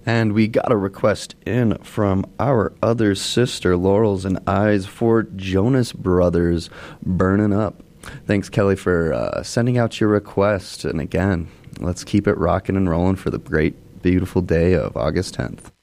And we got a request in from our other sister, Laurels and Eyes, for Jonas Brothers, Burning Up. Thanks, Kelly, for sending out your request. And again, let's keep it rocking and rolling for the great, beautiful day of August 10th.